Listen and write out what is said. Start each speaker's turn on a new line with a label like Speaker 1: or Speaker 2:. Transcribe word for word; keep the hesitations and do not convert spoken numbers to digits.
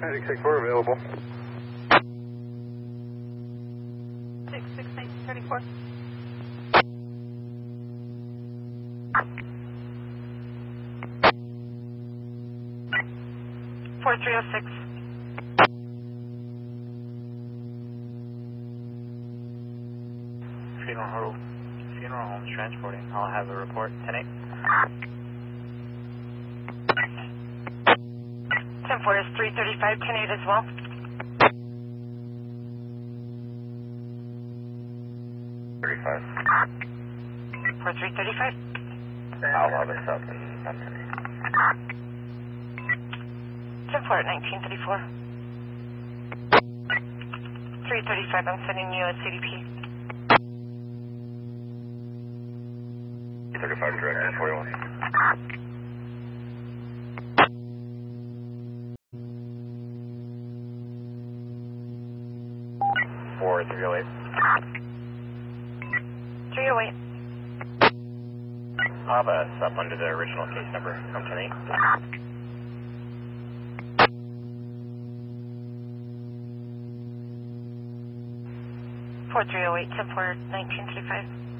Speaker 1: Medic six four available.
Speaker 2: six six nineteen thirty-four. four three oh six.
Speaker 3: Funeral home, funeral home's transporting. I'll have a report. ten eight.
Speaker 2: ten four is three thirty-five, ten eight as well.
Speaker 3: thirty-five.
Speaker 2: four three thirty-five.
Speaker 3: I'll log this up and I'm ten eight.
Speaker 2: ten four at nineteen thirty-four. three thirty-five, I'm sending you a C D P.
Speaker 3: thirty-five direct ten forty-one. four three oh eight.
Speaker 2: three oh eight.
Speaker 3: I'll have a sub under the original case number from ten eight.
Speaker 2: four three oh eight, ten four, nineteen thirty-five.